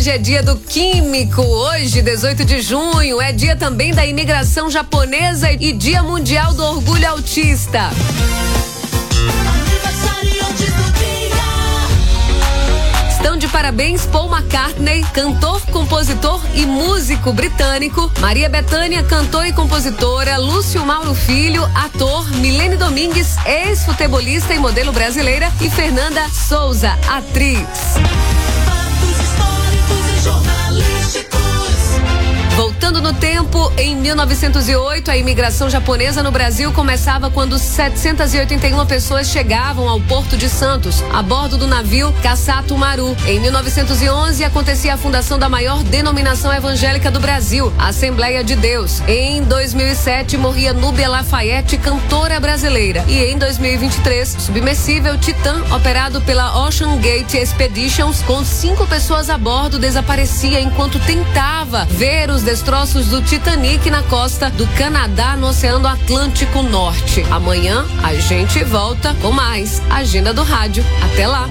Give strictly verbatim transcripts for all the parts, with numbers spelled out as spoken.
Hoje é dia do químico, hoje, dezoito de junho, é dia também da imigração japonesa e dia mundial do orgulho autista. Estão de parabéns Paul McCartney, cantor, compositor e músico britânico, Maria Bethânia, cantora e compositora, Lúcio Mauro Filho, ator, Milene Domingues, ex-futebolista e modelo brasileira, e Fernanda Souza, atriz. Voltando no tempo, em mil novecentos e oito, a imigração japonesa no Brasil começava quando setecentas e oitenta e uma pessoas chegavam ao Porto de Santos, a bordo do navio Kassato Maru. Em mil novecentos e onze, acontecia a fundação da maior denominação evangélica do Brasil, a Assembleia de Deus. Em dois mil e sete, morria Núbia Lafayette, cantora brasileira. E em dois mil e vinte e três, o submersível Titan, operado pela Ocean Gate Expeditions, com cinco pessoas a bordo, desaparecia enquanto tentava ver os destroços do Titanic na costa do Canadá, no Oceano Atlântico Norte. Amanhã a gente volta com mais Agenda do Rádio. Até lá!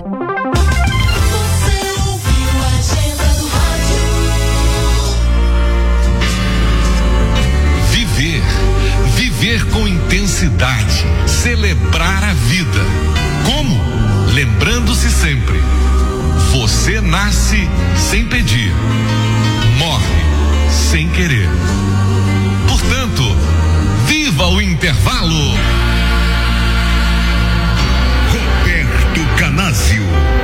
Viver, viver com intensidade, celebrar a vida. Como? Lembrando-se sempre: você nasce sem pedir, morre sem querer. Portanto, viva o intervalo. Roberto Canásio.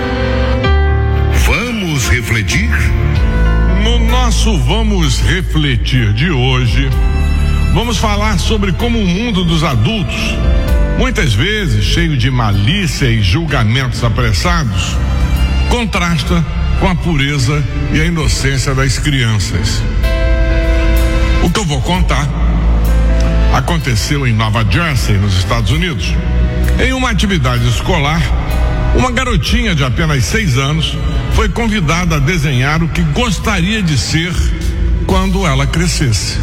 Vamos refletir? No nosso Vamos Refletir de hoje, vamos falar sobre como o mundo dos adultos, muitas vezes cheio de malícia e julgamentos apressados, contrasta com a pureza e a inocência das crianças. O que eu vou contar aconteceu em Nova Jersey, nos Estados Unidos. Em uma atividade escolar, uma garotinha de apenas seis anos foi convidada a desenhar o que gostaria de ser quando ela crescesse.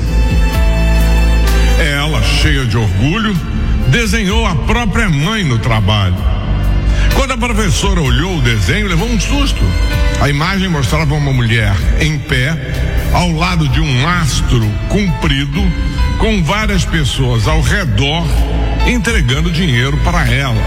Ela, cheia de orgulho, desenhou a própria mãe no trabalho. Quando a professora olhou o desenho, levou um susto. A imagem mostrava uma mulher em pé, ao lado de um mastro comprido, com várias pessoas ao redor, entregando dinheiro para ela.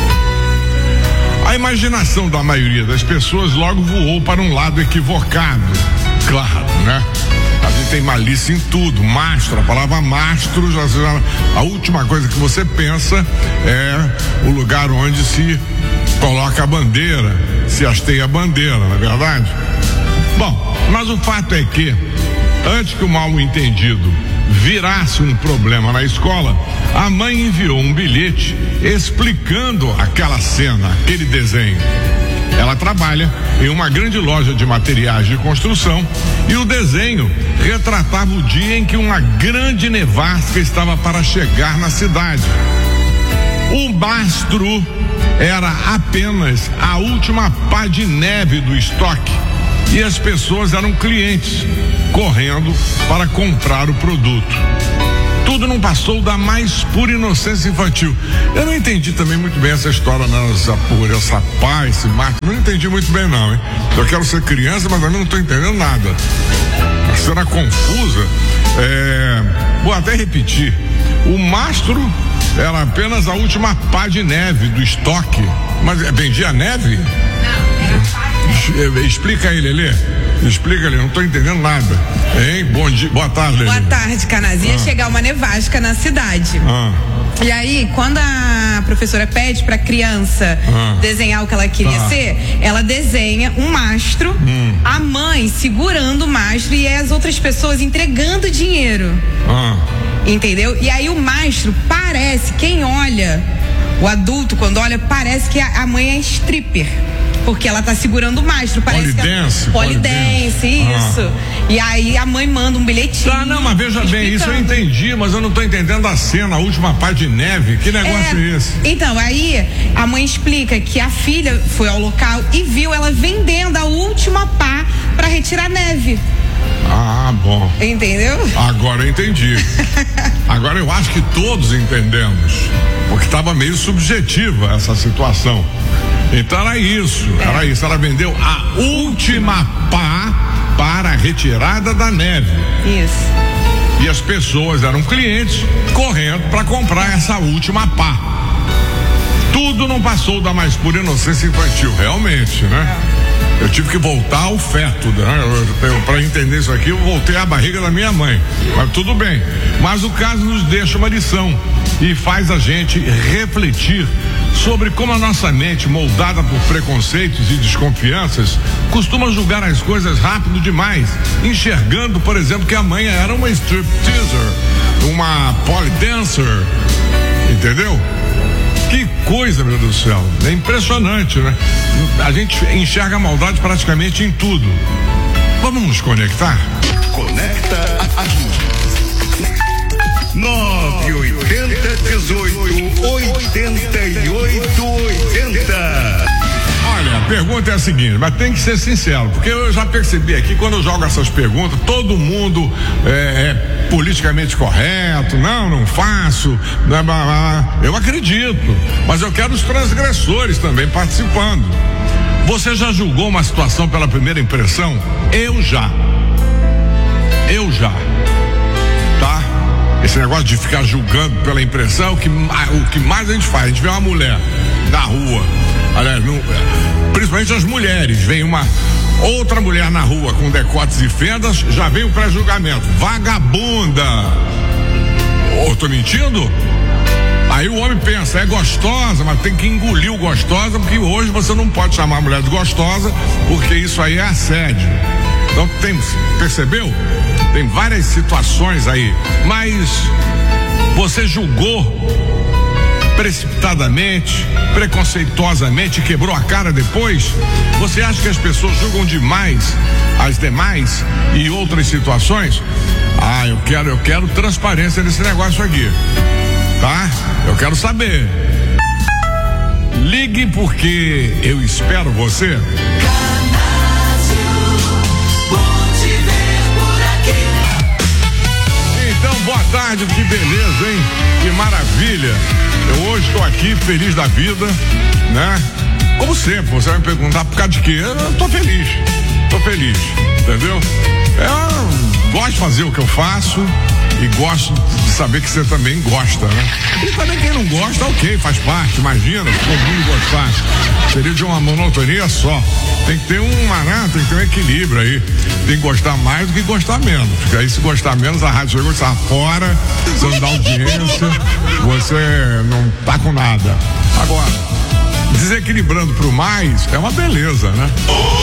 A imaginação da maioria das pessoas logo voou para um lado equivocado. Claro, né? A gente tem malícia em tudo. Mastro, a palavra mastro, já, já, a última coisa que você pensa é o lugar onde se coloca a bandeira, se hasteia a bandeira, não é verdade? Bom, mas o fato é que, antes que o mal-entendido virasse um problema na escola, a mãe enviou um bilhete explicando aquela cena, aquele desenho. Ela trabalha em uma grande loja de materiais de construção e o desenho retratava o dia em que uma grande nevasca estava para chegar na cidade. O mastro era apenas a última pá de neve do estoque e as pessoas eram clientes correndo para comprar o produto. Tudo não passou da mais pura inocência infantil. Eu não entendi também muito bem essa história, não, essa pura, essa pá, esse marco. Não entendi muito bem, não, hein? Eu quero ser criança, mas eu não estou entendendo nada. A cena confusa. É... Vou até repetir. O mastro era apenas a última pá de neve do estoque. Mas vendia neve? Não, era pá de neve. Explica aí, Lelê. Explica ali, não estou entendendo nada. Hein? Bom dia, boa tarde, Lelê. Boa tarde, Canásio. Ia ah. chegar uma nevasca na cidade. Ah. E aí, quando a professora pede pra criança ah. desenhar o que ela queria ah. ser, ela desenha um mastro, hum. a mãe segurando o mastro e as outras pessoas entregando dinheiro. Ah. Entendeu? E aí o mastro parece, quem olha, o adulto quando olha, parece que a, a mãe é stripper. Porque ela tá segurando o mastro, parece Polidense, que ela... Polidense, isso. Ah. E aí a mãe manda um bilhetinho. Tá, não, mas veja explicando. bem, isso eu entendi, mas eu não tô entendendo a cena, a última pá de neve. Que negócio é, é esse? Então, aí a mãe explica que a filha foi ao local e viu ela vendendo a última pá pra retirar neve. Ah, bom. Entendeu? Agora eu entendi. Agora eu acho que todos entendemos. Porque estava meio subjetiva essa situação. Então era isso, é. era isso. Ela vendeu a última pá para a retirada da neve. Isso. E as pessoas eram clientes correndo para comprar essa última pá. Tudo não passou da mais pura inocência infantil, realmente, né? Eu tive que voltar ao feto, né? Para entender isso aqui, eu voltei à barriga da minha mãe. Mas tudo bem. Mas o caso nos deixa uma lição e faz a gente refletir sobre como a nossa mente, moldada por preconceitos e desconfianças, costuma julgar as coisas rápido demais, enxergando, por exemplo, que a mãe era uma stripteaser, uma pole dancer, entendeu? Que coisa, meu Deus do céu. É impressionante, né? A gente enxerga a maldade praticamente em tudo. Vamos nos conectar? Conecta aqui. nove oitenta, dezoito, oitenta e oito, oitenta. Olha, a pergunta é a seguinte, mas tem que ser sincero, porque eu já percebi aqui, quando eu jogo essas perguntas, todo mundo é, é politicamente correto, não, não faço, blá, blá, blá. Eu acredito, mas eu quero os transgressores também participando. Você já julgou uma situação pela primeira impressão? Eu já. Eu já. Tá? Esse negócio de ficar julgando pela impressão, o que, o que mais a gente faz? A gente vê uma mulher na rua, aliás, não, principalmente as mulheres, vem uma outra mulher na rua com decotes e fendas, já vem o pré-julgamento, vagabunda. Ô, oh, tô mentindo? Aí o homem pensa, é gostosa, mas tem que engolir o gostosa, porque hoje você não pode chamar a mulher de gostosa, porque isso aí é assédio. Então tem, percebeu? Tem várias situações aí, mas você julgou precipitadamente, preconceituosamente, quebrou a cara depois? Você acha que as pessoas julgam demais as demais e outras situações? Ah, eu quero, eu quero transparência nesse negócio aqui, tá? Eu quero saber. Ligue porque eu espero você. Então, boa tarde, que beleza, hein? Que maravilha. Eu hoje estou aqui feliz da vida, né? Como sempre, você vai me perguntar por causa de quê? Eu tô feliz, tô feliz, entendeu? Eu gosto de fazer o que eu faço e gosto de saber que você também gosta, né? E também quem não gosta, ok, faz parte, imagina, todo mundo gostar. Seria de uma monotonia só. Tem que ter um marato, tem que ter um equilíbrio aí. Tem que gostar mais do que gostar menos. Porque aí se gostar menos, a rádio chegou, está fora, você não dá audiência, você não tá com nada. Agora, desequilibrando pro mais é uma beleza, né?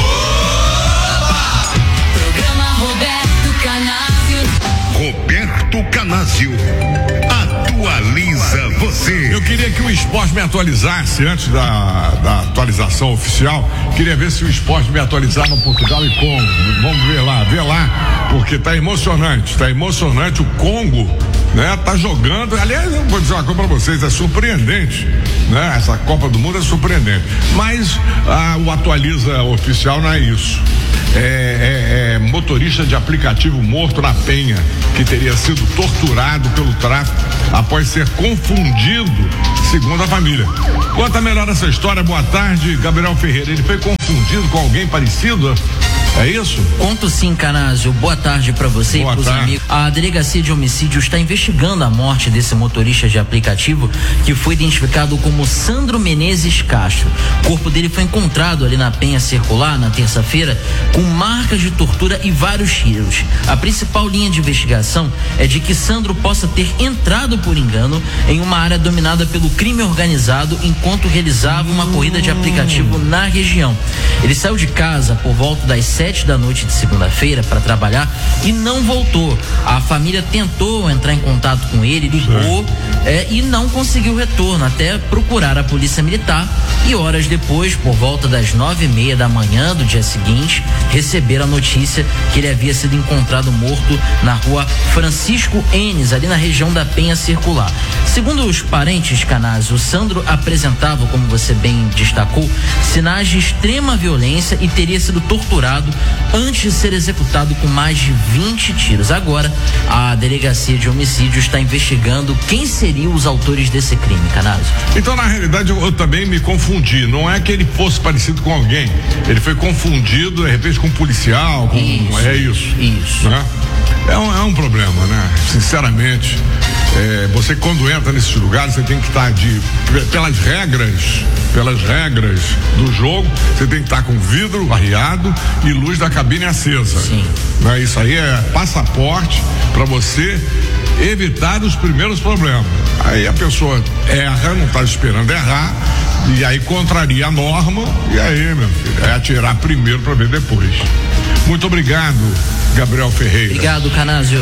Programa Roberto Canásio. Roberto Canásio atualiza você. Eu queria que o esporte me atualizasse antes da, da atualização oficial. Queria ver se o esporte me atualizava no Portugal e Congo. Vamos ver lá, ver lá, porque tá emocionante, tá emocionante. O Congo, né, tá jogando. Aliás, eu vou dizer uma coisa pra vocês, é surpreendente, né? Essa Copa do Mundo é surpreendente. Mas ah, o atualiza oficial não é isso. É, é, é motorista de aplicativo morto na Penha, que teria sido torturado pelo tráfico após ser confundido, segundo a família. Conta melhor essa história. Boa tarde, Gabriel Ferreira. Ele foi confundido com alguém parecido? É isso? Conto sim, Canásio. Boa tarde pra você Boa e pros tarde. amigos. A Delegacia de Homicídio está investigando a morte desse motorista de aplicativo que foi identificado como Sandro Menezes Castro. O corpo dele foi encontrado ali na Penha Circular na terça-feira com marcas de tortura e vários tiros. A principal linha de investigação é de que Sandro possa ter entrado por engano em uma área dominada pelo crime organizado enquanto realizava uma corrida de aplicativo na região. Ele saiu de casa por volta das sete da noite de segunda-feira para trabalhar e não voltou. A família tentou entrar em contato com ele, ligou é, e não conseguiu retorno, até procurar a polícia militar e horas depois, por volta das nove e meia da manhã do dia seguinte, receberam a notícia que ele havia sido encontrado morto na rua Francisco Enes, ali na região da Penha Circular. Segundo os parentes, Canásio, o Sandro apresentava, como você bem destacou, sinais de extrema violência e teria sido torturado antes de ser executado com mais de vinte tiros. Agora, a Delegacia de Homicídio está investigando quem seriam os autores desse crime, Canazio. Então, na realidade, eu, eu também me confundi. Não é que ele fosse parecido com alguém. Ele foi confundido, de repente, com um policial. Com, isso, é isso. Isso. Né? É, um, é um problema, né? Sinceramente, é, você quando entra nesses lugares, você tem que estar de, pelas regras, pelas regras do jogo, você tem que estar com vidro arriado e luz da cabine acesa. Sim. Né? Isso aí é passaporte para você evitar os primeiros problemas. Aí a pessoa erra, não está esperando errar, e aí contraria a norma, e aí, meu filho, é atirar primeiro para ver depois. Muito obrigado, Gabriel Ferreira. Obrigado, Canazio.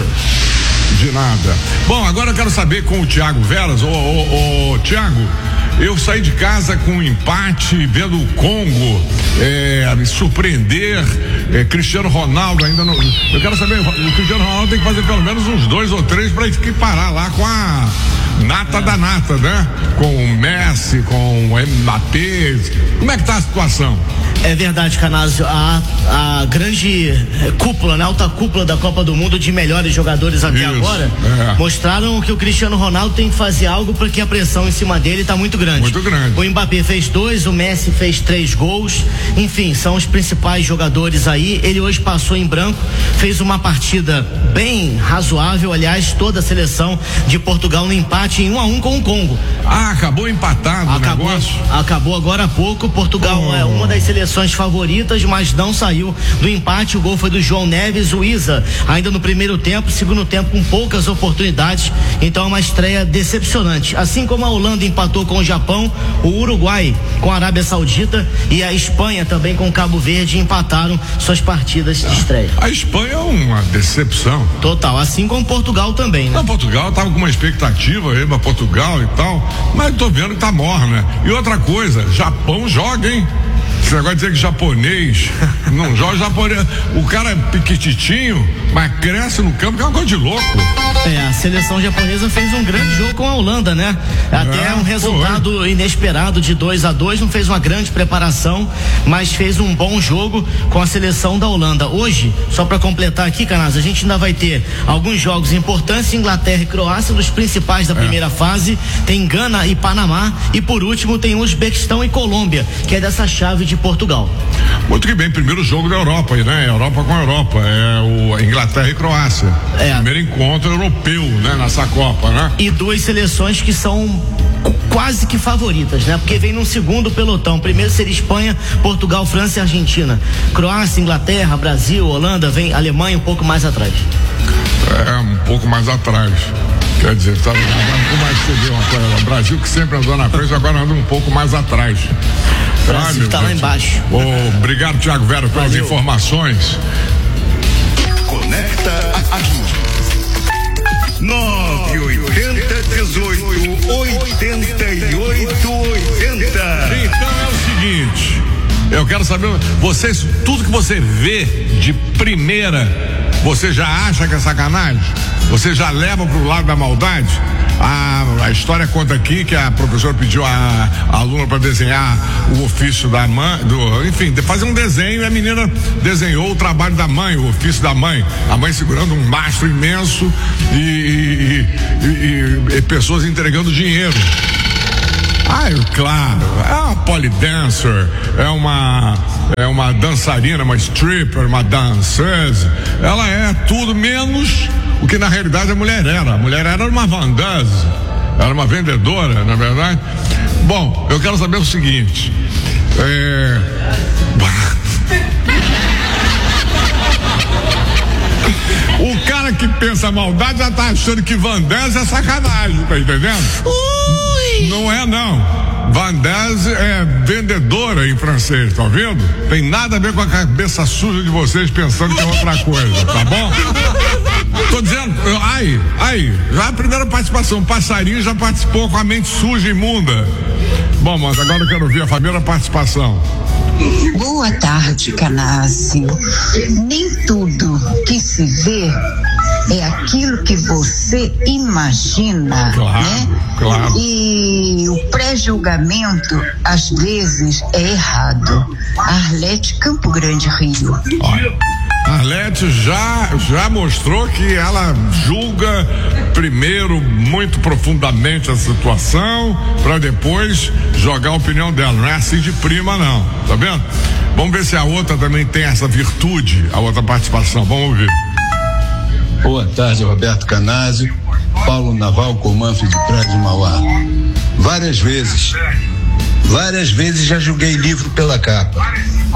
De nada. Bom, agora eu quero saber com o Thiago Veras. Ô, ô, ô, Thiago, eu saí de casa com um empate, vendo o Congo é, me surpreender. É, Cristiano Ronaldo ainda não. Eu quero saber, o Cristiano Ronaldo tem que fazer pelo menos uns dois ou três para equiparar lá com a nata da nata, né? Com o Messi, com o Mbappé. Como é que tá a situação? É verdade, Canazio, a, a grande cúpula, né, alta cúpula da Copa do Mundo de melhores jogadores até Isso, agora, é. mostraram que o Cristiano Ronaldo tem que fazer algo porque a pressão em cima dele está muito grande. Muito grande. O Mbappé fez dois, o Messi fez três gols, enfim, são os principais jogadores aí. Ele hoje passou em branco, fez uma partida bem razoável, aliás, toda a seleção de Portugal no empate em um a um com o Congo. Ah, acabou empatado acabou, o negócio? Acabou agora há pouco. Portugal oh. é uma das seleções favoritas, mas não saiu do empate. O gol foi do João Neves, o Isa, ainda no primeiro tempo, segundo tempo com poucas oportunidades, então é uma estreia decepcionante. Assim como a Holanda empatou com o Japão, o Uruguai com a Arábia Saudita e a Espanha também com o Cabo Verde empataram suas partidas de estreia. A Espanha é uma decepção. Total, assim como Portugal também, né? Não, Portugal tava com uma expectativa aí pra Portugal e tal, mas tô vendo que tá morna. E outra coisa, Japão joga, hein? Esse negócio de dizer que japonês não joga japonês. O cara é piquititinho, mas cresce no campo, que é uma coisa de louco. É, a seleção japonesa fez um grande jogo com a Holanda, né? Até é, um resultado foi. inesperado de dois a dois, não fez uma grande preparação, mas fez um bom jogo com a seleção da Holanda. Hoje, só para completar aqui, Canazio, a gente ainda vai ter alguns jogos importantes, Inglaterra e Croácia, dos principais da é. primeira fase, tem Gana e Panamá, e por último tem Uzbequistão e Colômbia, que é dessa chave de Portugal. Muito que bem, primeiro jogo da Europa, né? Europa com a Europa, é o Inglaterra e Croácia. É. Primeiro encontro europeu, né? Nessa Copa, né? E duas seleções que são quase que favoritas, né? Porque vem num segundo pelotão. Primeiro seria Espanha, Portugal, França e Argentina. Croácia, Inglaterra, Brasil, Holanda, vem Alemanha um pouco mais atrás. É, um pouco mais atrás. Quer dizer, tá, como é que você viu uma coisa? O Brasil que sempre andou na frente, agora anda um pouco mais atrás. O Brasil está lá embaixo. Oh, obrigado, Thiago Vera, pelas Valeu. informações. Conecta a gente. nove oitenta dezoito oitenta e oito oitenta. Então é o seguinte, eu quero saber, vocês, tudo que você vê de primeira, você já acha que é sacanagem? Você já leva pro lado da maldade? A, a história conta aqui que a professora pediu a, a aluna para desenhar o ofício da mãe, do, enfim, de fazer um desenho, e a menina desenhou o trabalho da mãe, o ofício da mãe, a mãe segurando um mastro imenso e, e, e, e, e pessoas entregando dinheiro. Ah, claro, é uma polidancer, é uma é uma dançarina, uma stripper, uma danceuse. Ela é tudo menos o que na realidade a mulher era. A mulher era uma vendeuse, era uma vendedora, na verdade. Bom, eu quero saber o seguinte. É... O cara que pensa maldade já tá achando que vendeuse é sacanagem, tá entendendo? Ui. Não é, não. Vendeuse é vendedora em francês, tá vendo? Tem nada a ver com a cabeça suja de vocês pensando que é outra coisa, tá bom? Tô dizendo, ai, ai, já a primeira participação, o passarinho já participou com a mente suja e imunda. Bom, mas agora eu quero ouvir a primeira participação. Boa tarde, Canazio. Nem tudo que se vê é aquilo que você imagina, claro, né? Claro. E o pré-julgamento, às vezes, é errado. errado. Arlete, Campo Grande, Rio. Olha, a Arlete já, já mostrou que ela julga primeiro muito profundamente a situação para depois jogar a opinião dela. Não é assim de prima, não. Tá vendo? Vamos ver se a outra também tem essa virtude, a outra participação. Vamos ouvir. Boa tarde, Roberto Canásio. Paulo Naval, Comanfre de Praia de Mauá. Várias vezes, várias vezes já julguei livro pela capa.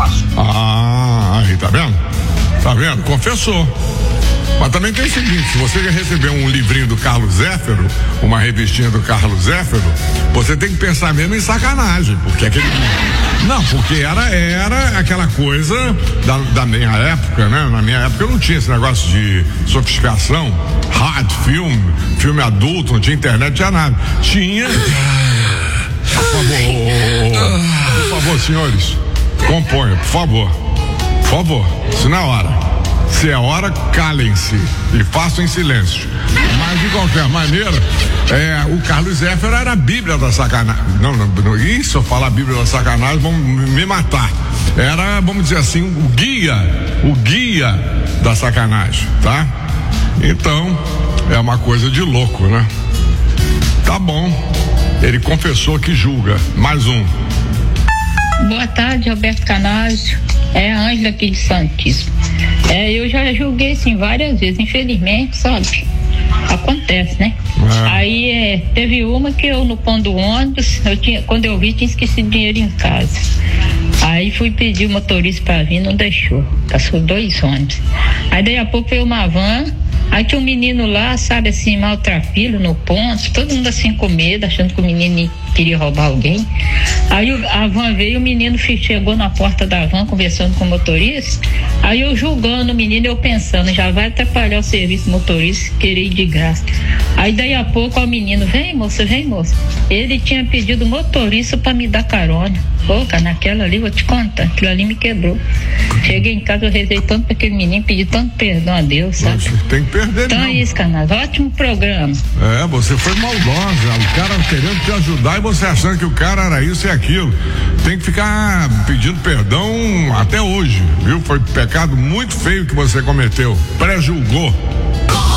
Ah, aí, tá vendo? Tá vendo? Confessou. Mas também tem o seguinte, se você receber um livrinho do Carlos Zéfiro, uma revistinha do Carlos Zéfiro, você tem que pensar mesmo em sacanagem, porque aquele... Não, porque era, era aquela coisa da, da minha época, né? Na minha época eu não tinha esse negócio de sofisticação, hard film, filme adulto, não tinha internet, não tinha nada. Tinha... Por favor, por favor, senhores, componham, por favor. Por favor, se não é hora. Se é hora, calem-se e façam em silêncio. Mas de qualquer maneira, é, o Carlos Zéfiro era a Bíblia da sacanagem. Não, não, não, isso, eu falar Bíblia da sacanagem, vão me matar. Era, vamos dizer assim, o guia, o guia da sacanagem, tá? Então, é uma coisa de louco, né? Tá bom. Ele confessou que julga. Mais um. Boa tarde, Roberto Canásio. É a Ângela aqui de Santíssimo. É, eu já julguei assim várias vezes, infelizmente, sabe? Acontece, né? É. Aí é, teve uma que eu no ponto do ônibus, eu tinha, quando eu vi, tinha esquecido dinheiro em casa. Aí fui pedir o motorista pra vir, não deixou. Passou dois ônibus. Aí daí a pouco veio uma van. Aí tinha um menino lá, sabe, assim, maltrapilho no ponto, todo mundo assim com medo, achando que o menino queria roubar alguém. Aí a van veio, o menino chegou na porta da van conversando com o motorista. Aí eu julgando o menino, eu pensando, já vai atrapalhar o serviço do motorista, querer ir de graça. Aí daí a pouco ó, o menino, vem moça, vem moça. Ele tinha pedido o motorista pra me dar carona. Pô, cara, naquela ali, vou te contar, aquilo ali me quebrou. Cheguei em casa, eu rezei tanto pra aquele menino, pedi tanto perdão a Deus, sabe? Você tem que perder então mesmo. É isso, Canal, ótimo programa. É, você foi maldosa, o cara querendo te ajudar e você achando que o cara era isso e aquilo. Tem que ficar pedindo perdão até hoje, viu? Foi um pecado muito feio que você cometeu, pré-julgou.